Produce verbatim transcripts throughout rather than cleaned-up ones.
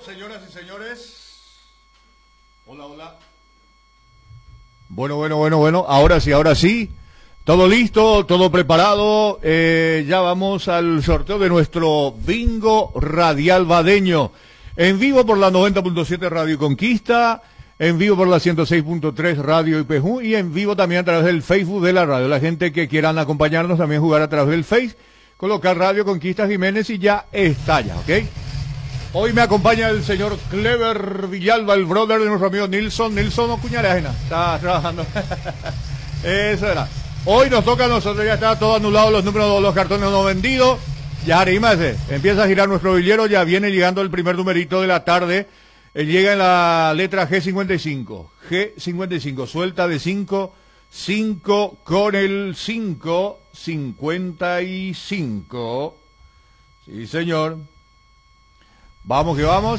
señoras y señores. Hola, hola. Bueno, bueno, bueno, bueno. Ahora sí, ahora sí. Todo listo, todo preparado. Eh, ya vamos al sorteo de nuestro bingo radial badeño. En vivo por la noventa punto siete Radio Conquista, en vivo por la ciento seis punto tres Radio I P J y en vivo también a través del Facebook de la radio. La gente que quieran acompañarnos también jugar a través del Face, colocar Radio Conquista Jiménez y ya está ya, ¿ok? Hoy me acompaña el señor Clever Villalba, el brother de nuestro amigo Nilson. Nilson no cuñale ajena, está trabajando. Eso era. Hoy nos toca a nosotros, ya está todo anulado, los números de los cartones no vendidos. Ya arímase, empieza a girar nuestro villero, ya viene llegando el primer numerito de la tarde. Él llega en la letra G cincuenta y cinco. G cincuenta y cinco, suelta de cinco, cinco con el cinco, cincuenta y cinco. Sí, señor. Vamos que vamos.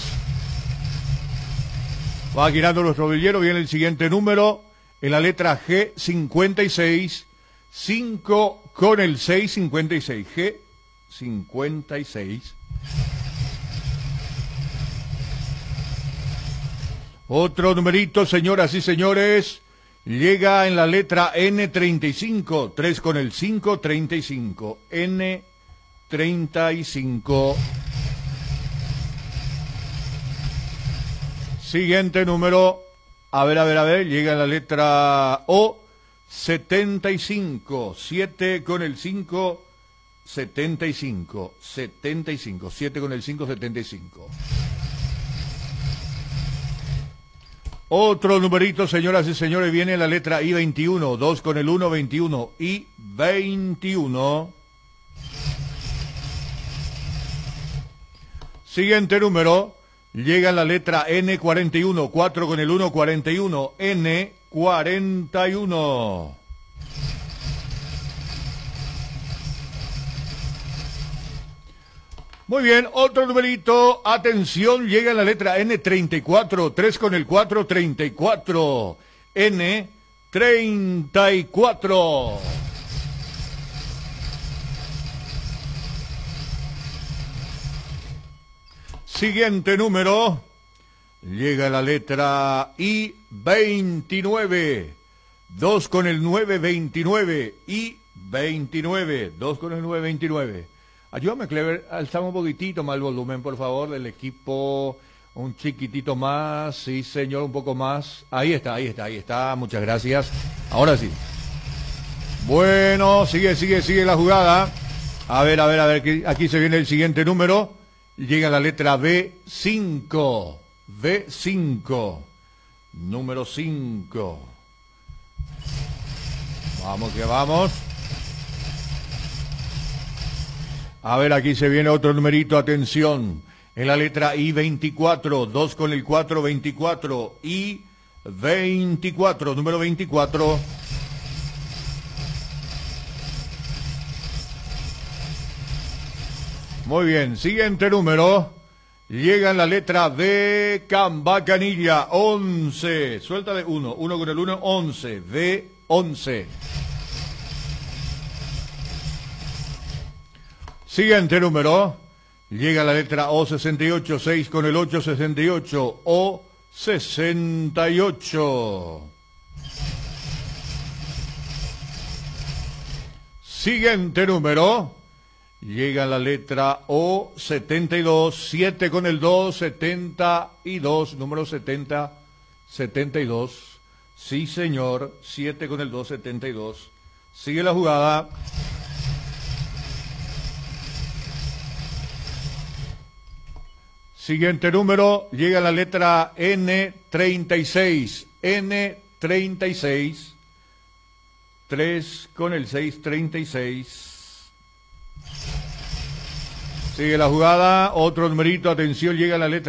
Va girando nuestro villero, viene el siguiente número en la letra G cincuenta y seis, cinco con el seis, cincuenta y seis. G cincuenta y seis. Otro numerito, señoras y señores, llega en la letra N treinta y cinco, tres con el cinco, treinta y cinco. N treinta y cinco. Siguiente número, a ver, a ver, a ver, llega en la letra O, setenta y cinco, siete con el cinco, setenta y cinco, setenta y cinco, siete con el cinco, setenta y cinco. Otro numerito, señoras y señores, viene la letra I veintiuno, dos con el uno, veintiuno, I veintiuno. Siguiente número, llega la letra N cuarenta y uno, cuatro con el uno, cuarenta y uno, N cuarenta y uno. Muy bien, otro numerito, atención, llega la letra N treinta y cuatro, tres con el cuatro, treinta y cuatro, N treinta y cuatro. Siguiente número, llega la letra I veintinueve, dos con el nueve, veintinueve, I veintinueve, dos con el nueve, veintinueve. Ayúdame, Clever, alzamos un poquitito más el volumen, por favor, del equipo, un chiquitito más, sí, señor, un poco más. Ahí está, ahí está, ahí está, muchas gracias. Ahora sí. Bueno, sigue, sigue, sigue la jugada. A ver, a ver, a ver, aquí, aquí se viene el siguiente número. Llega la letra B cinco, B cinco, número cinco. Vamos que vamos. A ver, aquí se viene otro numerito, atención. En la letra I veinticuatro, dos con el cuatro, veinticuatro, I veinticuatro, número veinticuatro. Muy bien, siguiente número. Llega en la letra B, Cambacanilla, once. Suelta de uno, uno con el uno, once, B once. Siguiente número, llega la letra O sesenta y ocho, seis con el ocho, sesenta y ocho, O sesenta y ocho. Siguiente número, llega la letra O setenta y dos, siete con el dos, setenta y dos, número setenta, setenta y dos. Sí, señor, siete con el dos, setenta y dos. Sigue la jugada. Siguiente número, llega la letra N treinta y seis, N treinta y seis, tres con el seis, treinta y seis. Sigue la jugada, otro numerito, atención, llega la letra